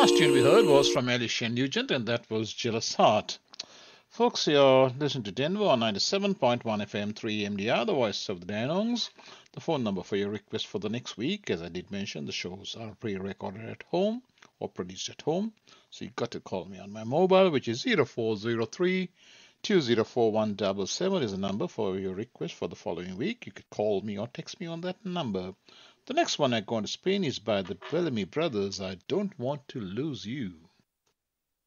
last tune we heard was from Alicia Nugent, and that was Jealous Heart. Folks, you're listening to Denver on 97.1 FM 3MDR, the voice of the Danongs. The phone number for your request for the next week, as I did mention, the shows are pre-recorded at home or produced at home. So you've got to call me on my mobile, which is 0403 2041777 is the number for your request for the following week. You could call me or text me on that number. The next one I'm going to spin is by the Bellamy Brothers, I Don't Want to Lose You.